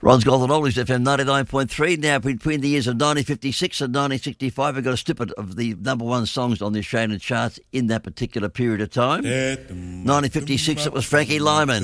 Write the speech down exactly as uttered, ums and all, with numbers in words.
Ron's Golden Oldies, F M ninety-nine point three. Now, between the years of nineteen fifty-six and nineteen sixty-five, we've got a snippet of the number one songs on the Australian charts in that particular period of time. nineteen fifty-six, it was Frankie Lyman.